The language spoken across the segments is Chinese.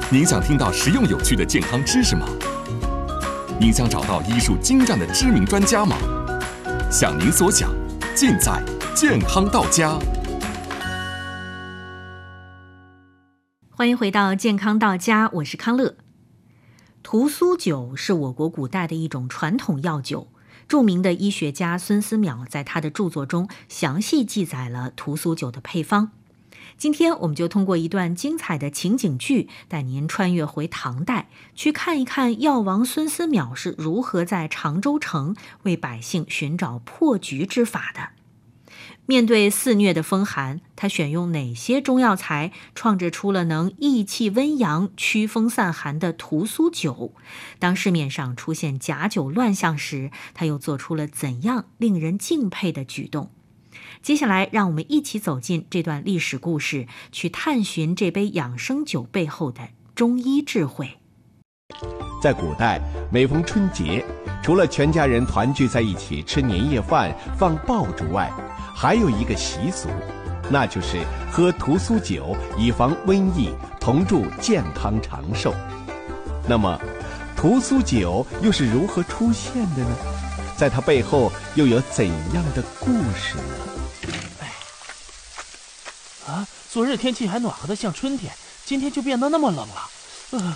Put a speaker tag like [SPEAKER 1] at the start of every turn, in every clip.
[SPEAKER 1] 您想听到实用有趣的健康知识吗？您想找到医术精湛的知名专家吗？想您所想，尽在健康到家。
[SPEAKER 2] 欢迎回到健康到家，我是康乐。屠苏酒是我国古代的一种传统药酒，著名的医学家孙思邈在他的著作中详细记载了屠苏酒的配方。今天我们就通过一段精彩的情景剧，带您穿越回唐代，去看一看药王孙思邈是如何在常州城为百姓寻找破局之法的。面对肆虐的风寒，他选用哪些中药材创制出了能益气温阳、驱风散寒的屠苏酒？当市面上出现假酒乱象时，他又做出了怎样令人敬佩的举动？接下来让我们一起走进这段历史故事，去探寻这杯养生酒背后的中医智慧。
[SPEAKER 3] 在古代，每逢春节，除了全家人团聚在一起吃年夜饭、放爆竹外，还有一个习俗，那就是喝屠苏酒，以防瘟疫，同祝健康长寿。那么，屠苏酒又是如何出现的呢？在它背后又有怎样的故事呢？
[SPEAKER 4] 昨日天气还暖和的像春天，今天就变得那么冷了。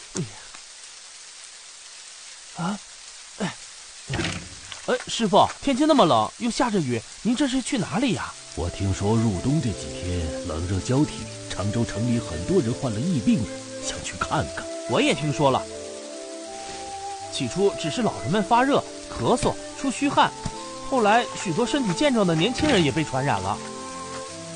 [SPEAKER 4] 师傅，天气那么冷，又下着雨，您这是去哪里呀？
[SPEAKER 5] 我听说入冬这几天冷热交替，常州城里很多人患了疫病，想去看看。
[SPEAKER 4] 我也听说了，起初只是老人们发热、咳嗽、出虚汗，后来许多身体健壮的年轻人也被传染了。